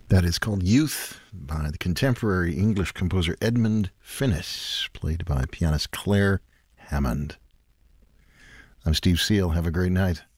That is called Youth by the contemporary English composer Edmund Finnis, played by pianist Claire Hammond. I'm Steve Seal. Have a great night.